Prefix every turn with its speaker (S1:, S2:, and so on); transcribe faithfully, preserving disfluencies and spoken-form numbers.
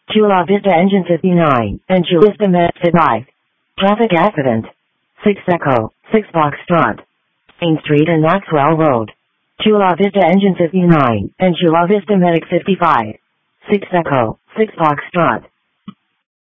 S1: Chula Vista Engine fifty-nine, and Chula Vista Med fifty-five. Traffic accident. six Echo, six Foxtrot. Main Street and Maxwell Road. Chula Vista Engine fifty-nine, and Chula Vista Medic fifty-five. six Echo, six Foxtrot.